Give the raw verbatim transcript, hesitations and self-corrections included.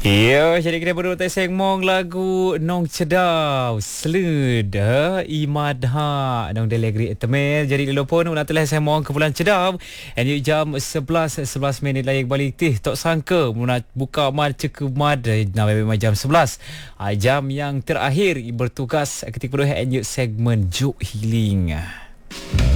Ya, jadi kita baru tak segmong lagu Nong Cedau Seleda Imadha Nong Delegri Etemel. Jadi dulu pun nak telah segmong ke bulan Cedau. And jam sebelas sebelas minit lagi balik tih. Tak sangka nak buka mad cek mad nak memang jam sebelas. Jam yang terakhir bertugas ketika berdua and segmen Juk Healing.